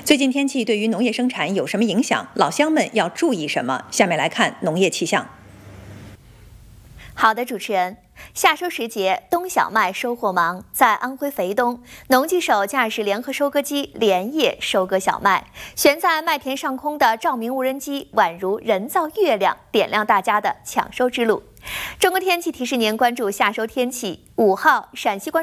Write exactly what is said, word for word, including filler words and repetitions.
最近天气对于农业生产有什么影响？老乡们要注意什么？下面来看农业气象。 好的，主持人，夏收时节，冬小麦收获忙。在安徽肥东，农技手驾驶联合收割机连夜收割小麦，悬在麦田上空的照明无人机宛如人造月亮，点亮大家的抢收之路。中国天气提示您关注夏收天气。五号，陕西关。